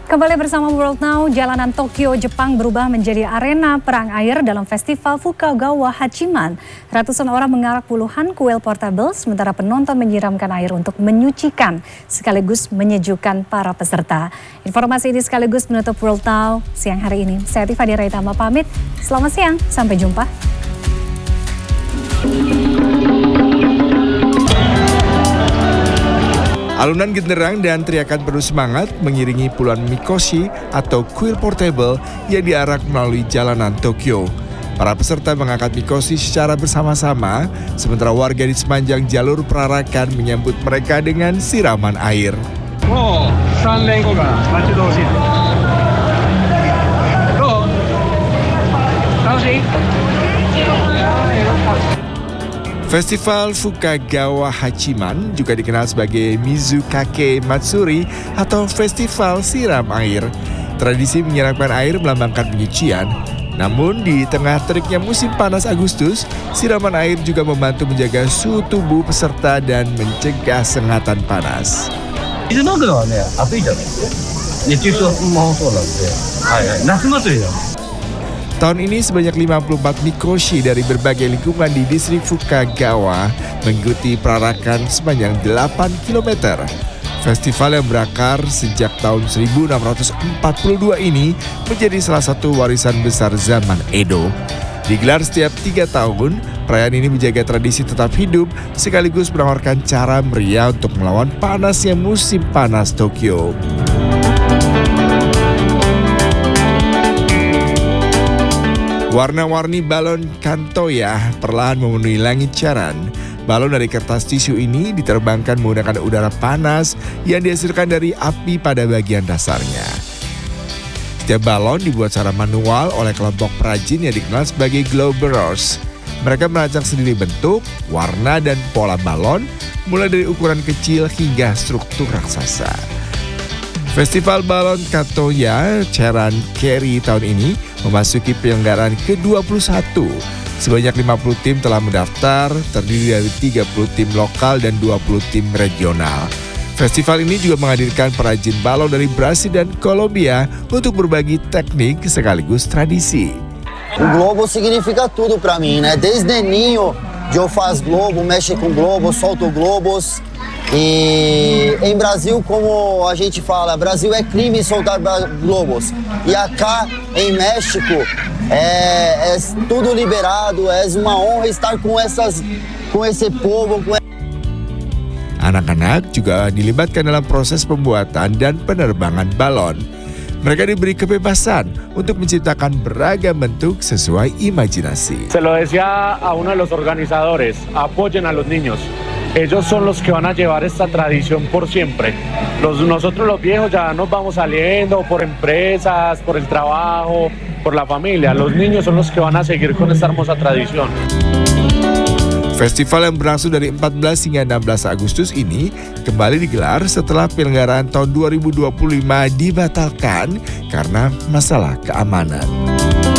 Kembali bersama World Now, jalanan Tokyo, Jepang berubah menjadi arena perang air dalam festival Fukagawa Hachiman. Ratusan orang mengarak puluhan kuil portable, sementara penonton menyiramkan air untuk menyucikan sekaligus menyejukkan para peserta. Informasi ini sekaligus menutup World Now siang hari ini. Saya Tiffany Raitama pamit, selamat siang, sampai jumpa. Alunan genderang dan teriakan penuh semangat mengiringi puluhan mikoshi atau kuil portable yang diarak melalui jalanan Tokyo. Para peserta mengangkat mikoshi secara bersama-sama, sementara warga di sepanjang jalur perarakan menyambut mereka dengan siraman air. Festival Fukagawa Hachiman juga dikenal sebagai Mizukake Matsuri atau Festival Siram Air. Tradisi menyiramkan air melambangkan penyucian, namun di tengah teriknya musim panas Agustus, siraman air juga membantu menjaga suhu tubuh peserta dan mencegah sengatan panas. Tahun ini sebanyak 54 mikoshi dari berbagai lingkungan di distrik Fukagawa mengikuti perarakan sepanjang 8 km. Festival yang berakar sejak tahun 1642 ini menjadi salah satu warisan besar zaman Edo. Digelar setiap 3 tahun, perayaan ini menjaga tradisi tetap hidup sekaligus menawarkan cara meriah untuk melawan panasnya musim panas Tokyo. Warna-warni balon kantoya perlahan memenuhi langit Charan. Balon dari kertas tisu ini diterbangkan menggunakan udara panas yang dihasilkan dari api pada bagian dasarnya. Setiap balon dibuat secara manual oleh kelompok perajin yang dikenal sebagai glowbearers. Mereka merancang sendiri bentuk, warna, dan pola balon, mulai dari ukuran kecil hingga struktur raksasa. Festival Balon Kantoya Charan Keri tahun ini memasuki penyelenggaraan ke-21. Sebanyak 50 tim telah mendaftar, terdiri dari 30 tim lokal dan 20 tim regional. Festival ini juga menghadirkan perajin balon dari Brasil dan Kolombia untuk berbagi teknik sekaligus tradisi. O globo significa tudo para mim, né? Desde ninho, eu faço globo, mexo com globos, solto globos. E em Brasil, como a gente fala, Brasil é crime soltar globos. E acá em México é tudo liberado, é uma honra estar com esse povo. Anak-anak juga dilibatkan dalam proses pembuatan dan penerbangan balon. Mereka diberi kebebasan untuk menciptakan beragam bentuk sesuai imajinasi. Se lo decía a uno de los organizadores, apoyen a los niños. Ellos son los que van a llevar esta tradición por siempre. Nosotros los viejos ya nos vamos saliendo por empresas, por el trabajo, por la familia. Los niños son los que van a seguir con esta hermosa tradición. Festival yang berlangsung dari 14 hingga 16 Agustus ini kembali digelar setelah penyelenggaraan tahun 2025 dibatalkan karena masalah keamanan.